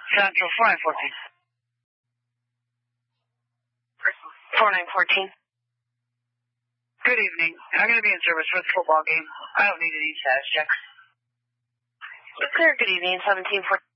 Central 4914. 4914. Good evening. I'm going to be in service for the football game. I don't need any status checks. Clear, good evening, 1714.